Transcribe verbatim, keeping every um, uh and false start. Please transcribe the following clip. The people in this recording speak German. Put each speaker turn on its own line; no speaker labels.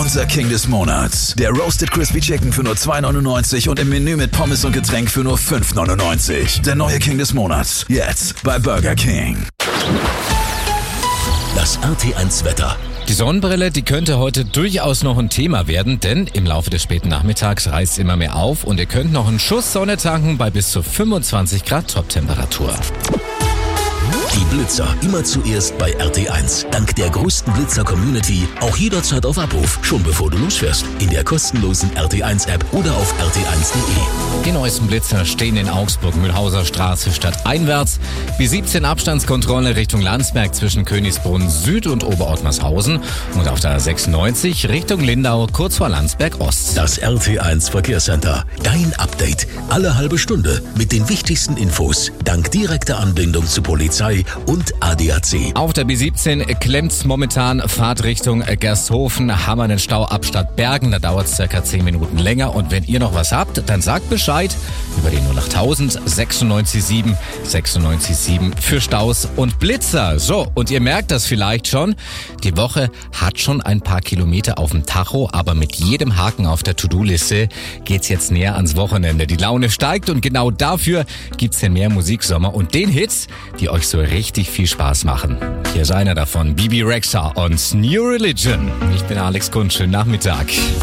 Unser King des Monats. Der Roasted Crispy Chicken für nur zwei neunundneunzig und im Menü mit Pommes und Getränk für nur fünf neunundneunzig. Der neue King des Monats. Jetzt bei Burger King.
Das R T eins Wetter.
Die Sonnenbrille, die könnte heute durchaus noch ein Thema werden, denn im Laufe des späten Nachmittags reißt immer mehr auf und ihr könnt noch einen Schuss Sonne tanken bei bis zu fünfundzwanzig Grad Toptemperatur.
Die Blitzer immer zuerst bei R T eins. Dank der größten Blitzer-Community auch jederzeit auf Abruf, schon bevor du losfährst. In der kostenlosen R T eins App oder auf r t eins punkt d e.
Die neuesten Blitzer stehen in Augsburg, Mühlhauser Straße stadteinwärts. B siebzehn Abstandskontrolle Richtung Landsberg zwischen Königsbrunn Süd und Oberottmarshausen. Und auf der A sechsundneunzig Richtung Lindau kurz vor Landsberg Ost.
Das R T eins Verkehrscenter. Dein Update. Alle halbe Stunde mit den wichtigsten Infos. Dank direkter Anbindung zu Polizei und A D A C.
Auf der B siebzehn klemmt's momentan Fahrtrichtung Gersthofen, haben wir einen Stau ab Stadtbergen, da dauert's circa zehn Minuten länger und wenn ihr noch was habt, dann sagt Bescheid über die null acht tausend sechsundneunzig sieben sechsundneunzig sieben für Staus und Blitzer. So, und ihr merkt das vielleicht schon, die Woche hat schon ein paar Kilometer auf dem Tacho, aber mit jedem Haken auf der To-Do-Liste geht's jetzt näher ans Wochenende. Die Laune steigt und genau dafür gibt's den mehr Musiksommer und den Hits, die euch so richtig viel Spaß machen. Hier ist einer davon, Bibi Rexha und New Religion. Ich bin Alex Kunz, schönen Nachmittag.